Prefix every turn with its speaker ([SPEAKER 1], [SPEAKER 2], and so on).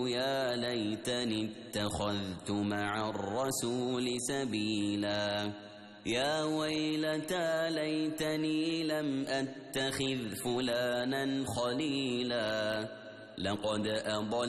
[SPEAKER 1] يا ليتني اتخذت مع الرسول سبيلا يا ويلتى ليتني لم أتخذ فلانا خليلا لقد أضل